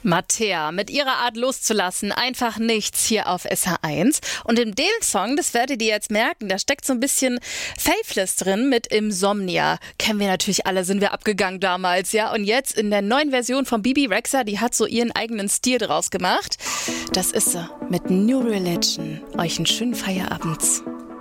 Mattea mit ihrer Art loszulassen, einfach nichts hier auf SH1. Und in dem Song, das werdet ihr jetzt merken, da steckt so ein bisschen Faithless drin mit Insomnia. Kennen wir natürlich alle, sind wir abgegangen damals, ja. Und jetzt in der neuen Version von Bebe Rexha, die hat so ihren eigenen Stil draus gemacht. Das ist sie mit New Religion. Euch einen schönen Feierabend.